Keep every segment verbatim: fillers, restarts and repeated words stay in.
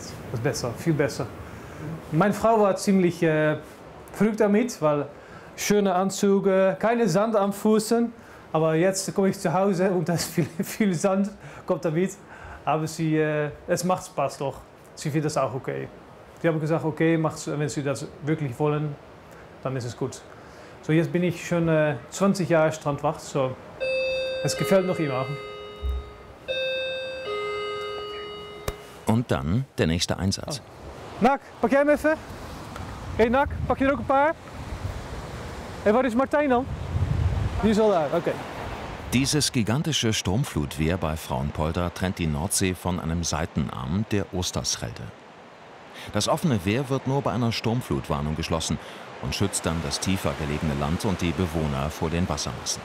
jetzt. Das ist besser, viel besser. Meine Frau war ziemlich äh, verrückt damit, weil schöne Anzüge, keine Sand am Fußen. Aber jetzt komme ich zu Hause und da ist viel, viel Sand, kommt damit. Aber sie, äh, es macht Spaß doch. Sie findet das auch okay. Die haben gesagt, okay, macht's, wenn Sie das wirklich wollen, dann ist es gut. So, jetzt bin ich schon äh, zwanzig Jahre Strandwacht, so es gefällt noch immer. Und dann der nächste Einsatz. Oh. Nak, pak jij hem even? Hey Nak, pak je er ook een paar? Hey, waar is Martijn dan? Die is al daar, okay. Dieses gigantische Sturmflutwehr bei Frauenpolder trennt die Nordsee von einem Seitenarm der Oosterschelde. Das offene Wehr wird nur bei einer Sturmflutwarnung geschlossen und schützt dann das tiefer gelegene Land und die Bewohner vor den Wassermassen.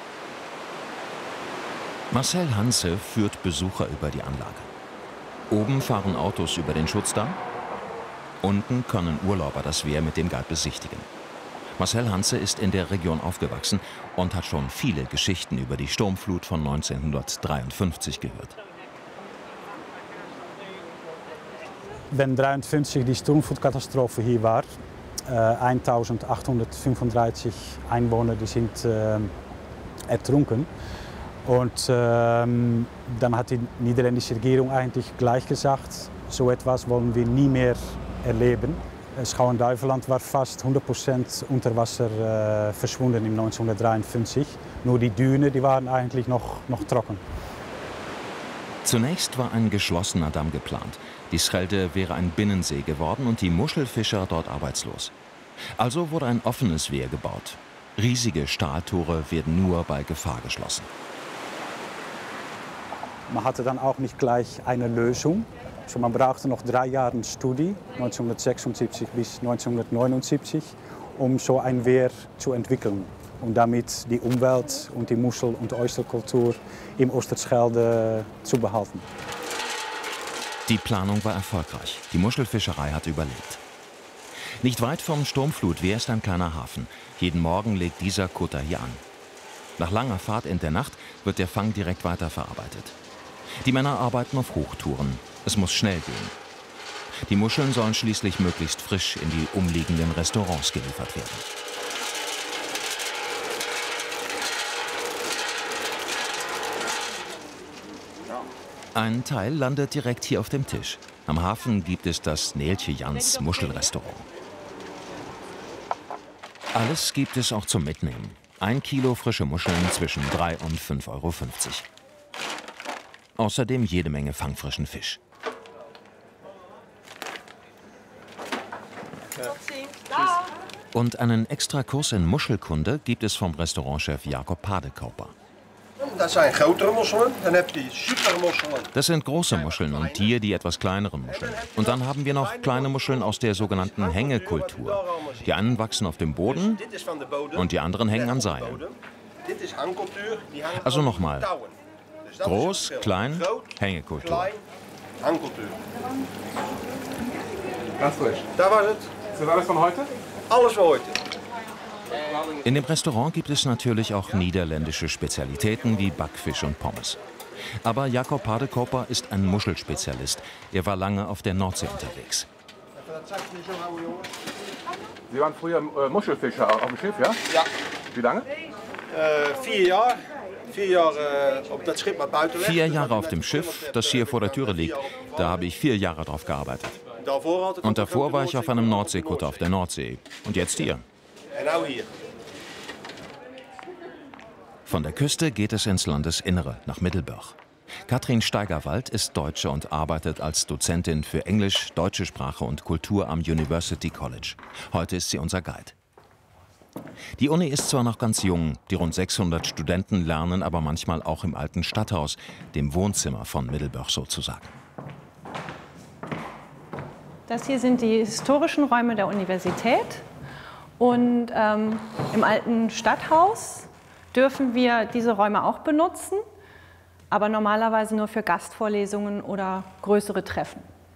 Marcel Hanse führt Besucher über die Anlage. Oben fahren Autos über den Schutzdamm. Unten können Urlauber das Wehr mit dem Guide besichtigen. Marcel Hanse ist in der Region aufgewachsen und hat schon viele Geschichten über die Sturmflut von neunzehnhundertdreiundfünfzig gehört. Wenn neunzehnhundertdreiundfünfzig die Sturmflutkatastrophe hier war, äh, eintausendachthundertfünfunddreißig Einwohner die sind äh, ertrunken. Und ähm, dann hat die niederländische Regierung eigentlich gleich gesagt, so etwas wollen wir nie mehr erleben. Schouwen-Duiveland war fast hundert Prozent unter Wasser äh, verschwunden im neunzehnhundertdreiundfünfzig. Nur die Dünen, die waren eigentlich noch, noch trocken. Zunächst war ein geschlossener Damm geplant. Die Schelde wäre ein Binnensee geworden und die Muschelfischer dort arbeitslos. Also wurde ein offenes Wehr gebaut. Riesige Stahltore werden nur bei Gefahr geschlossen. Man hatte dann auch nicht gleich eine Lösung. So, man brauchte noch drei Jahre Studie, neunzehnhundertsechsundsiebzig bis neunzehnhundertneunundsiebzig, um so ein Wehr zu entwickeln. Und damit die Umwelt und die Muschel- und Oysterkultur im Oosterschelde zu behalten. Die Planung war erfolgreich. Die Muschelfischerei hat überlebt. Nicht weit vom Sturmflutwehr ist ein kleiner Hafen. Jeden Morgen legt dieser Kutter hier an. Nach langer Fahrt in der Nacht wird der Fang direkt weiterverarbeitet. Die Männer arbeiten auf Hochtouren. Es muss schnell gehen. Die Muscheln sollen schließlich möglichst frisch in die umliegenden Restaurants geliefert werden. Ein Teil landet direkt hier auf dem Tisch. Am Hafen gibt es das Neeltje Jans Muschelrestaurant. Alles gibt es auch zum Mitnehmen. Ein Kilo frische Muscheln zwischen drei und fünf Euro fünfzig. Außerdem jede Menge fangfrischen Fisch. Und einen Extrakurs in Muschelkunde gibt es vom Restaurantchef Jacob Padekauper. Das sind grotere Muscheln, dann habt ihr Supermuscheln. Das sind große Muscheln und hier die etwas kleineren Muscheln. Und dann haben wir noch kleine Muscheln aus der sogenannten Hängekultur. Die einen wachsen auf dem Boden und die anderen hängen an Seilen. Also nochmal. Groß, klein, Hängekultur. Hangkultuur. Ganz frisch. Da war es. Ist das alles von heute? Alles von heute. In dem Restaurant gibt es natürlich auch niederländische Spezialitäten wie Backfisch und Pommes. Aber Jacob Padekauper ist ein Muschelspezialist. Er war lange auf der Nordsee unterwegs. Sie waren früher äh, Muschelfischer auf dem Schiff, ja? Ja. Wie lange? Äh, vier Jahre. Vier Jahre auf das Schiff mit Buitenweg. Vier Jahre auf dem Schiff, das hier vor der Türe liegt. Da habe ich vier Jahre drauf gearbeitet. Und davor war ich auf einem Nordseekutter auf der Nordsee. Und jetzt hier. Von der Küste geht es ins Landesinnere, nach Middelburg. Katrin Steigerwald ist Deutsche und arbeitet als Dozentin für Englisch, deutsche Sprache und Kultur am University College. Heute ist sie unser Guide. Die Uni ist zwar noch ganz jung, die rund sechshundert Studenten lernen aber manchmal auch im alten Stadthaus, dem Wohnzimmer von Middelburg sozusagen. Das hier sind die historischen Räume der Universität. Und ähm, im alten Stadthaus dürfen wir diese Räume auch benutzen, aber normalerweise nur für Gastvorlesungen oder größere Treffen.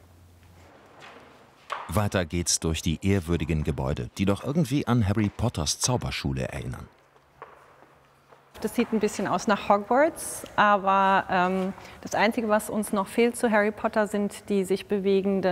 Weiter geht's durch die ehrwürdigen Gebäude, die doch irgendwie an Harry Potters Zauberschule erinnern. Das sieht ein bisschen aus nach Hogwarts, aber ähm, das Einzige, was uns noch fehlt zu Harry Potter, sind die sich bewegenden